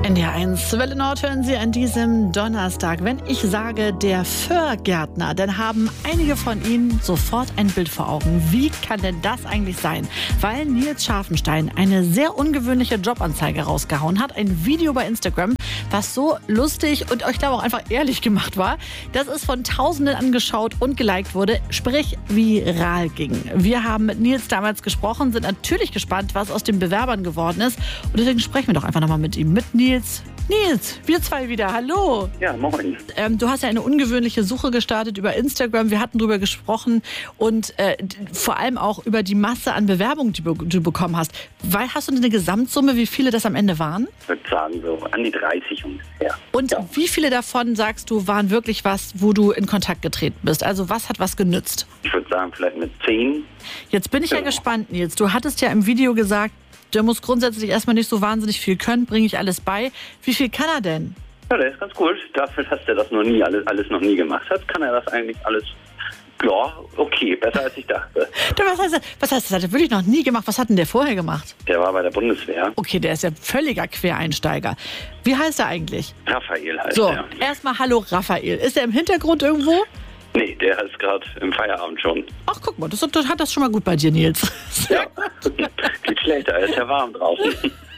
NDR1 Welle Nord hören Sie an diesem Donnerstag. Wenn ich sage, der Föhrgärtner, dann haben einige von Ihnen sofort ein Bild vor Augen. Wie kann denn das eigentlich sein? Weil Nils Scharfenstein eine sehr ungewöhnliche Jobanzeige rausgehauen hat. Ein Video bei Instagram, was so lustig und ich glaube auch einfach ehrlich gemacht war, dass es von Tausenden angeschaut und geliked wurde, sprich viral ging. Wir haben mit Nils damals gesprochen, sind natürlich gespannt, was aus den Bewerbern geworden ist. Und deswegen sprechen wir doch einfach nochmal mit ihm, mit Nils. Nils, wir zwei wieder, hallo. Ja, moin. Du hast ja eine ungewöhnliche Suche gestartet über Instagram, wir hatten drüber gesprochen und vor allem auch über die Masse an Bewerbungen, die du bekommen hast. Hast du eine Gesamtsumme, wie viele das am Ende waren? Ich würde sagen, so an die 30 ungefähr. Und wie viele davon, sagst du, waren wirklich was, wo du in Kontakt getreten bist? Also was hat was genützt? Ich würde sagen, vielleicht mit 10. Jetzt bin ich ja gespannt, Nils. Du hattest ja im Video gesagt, der muss grundsätzlich erstmal nicht so wahnsinnig viel können, bringe ich alles bei. Wie viel kann er denn? Ja, der ist ganz gut. Dafür, dass der das noch nie alles noch nie gemacht hat, kann er das eigentlich alles, ja, okay, besser als ich dachte. Was heißt das? Hat er wirklich noch nie gemacht? Was hat denn der vorher gemacht? Der war bei der Bundeswehr. Okay, der ist ja völliger Quereinsteiger. Wie heißt er eigentlich? Raphael heißt so, er. Erstmal hallo Raphael. Ist er im Hintergrund irgendwo? Nee, der ist gerade im Feierabend schon. Ach, guck mal, das hat das schon mal gut bei dir, Nils. Ja, geht schlechter, ist ja warm draußen.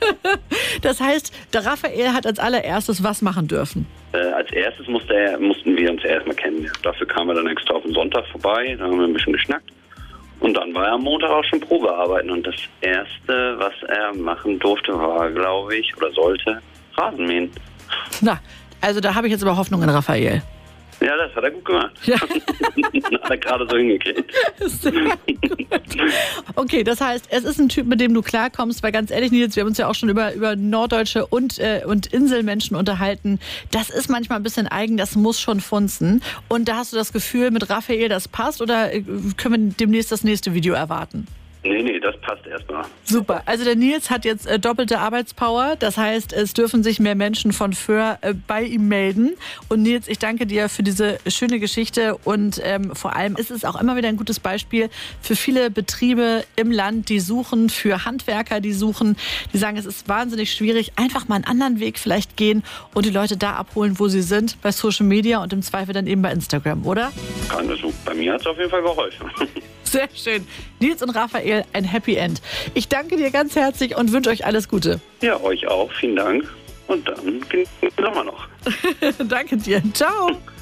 Das heißt, der Raphael hat als allererstes was machen dürfen? Als erstes mussten wir uns erstmal kennen. Dafür kamen wir dann extra auf den Sonntag vorbei, da haben wir ein bisschen geschnackt. Und dann war er am Montag auch schon Probearbeiten. Und das Erste, was er machen durfte, war, glaube ich, oder sollte, Rasenmähen. Na, also da habe ich jetzt aber Hoffnung in Raphael. Ja, das hat er gut gemacht. Ja. Hat er gerade so hingekriegt. Sehr gut. Okay, das heißt, es ist ein Typ, mit dem du klarkommst, weil ganz ehrlich, Nils, wir haben uns ja auch schon über norddeutsche und Inselmenschen unterhalten. Das ist manchmal ein bisschen eigen, das muss schon funzen. Und da hast du das Gefühl, mit Raphael, das passt, oder können wir demnächst das nächste Video erwarten? Nee, das passt erstmal. Super. Also der Nils hat jetzt doppelte Arbeitspower. Das heißt, es dürfen sich mehr Menschen von Föhr bei ihm melden. Und Nils, ich danke dir für diese schöne Geschichte. Und vor allem ist es auch immer wieder ein gutes Beispiel für viele Betriebe im Land, die suchen, für Handwerker, die suchen, die sagen, es ist wahnsinnig schwierig, einfach mal einen anderen Weg vielleicht gehen und die Leute da abholen, wo sie sind, bei Social Media und im Zweifel dann eben bei Instagram, oder? Also, bei mir hat es auf jeden Fall geholfen. Sehr schön. Nils und Raphael, ein Happy End. Ich danke dir ganz herzlich und wünsche euch alles Gute. Ja, euch auch. Vielen Dank. Und dann genießen wir noch. Danke dir. Ciao.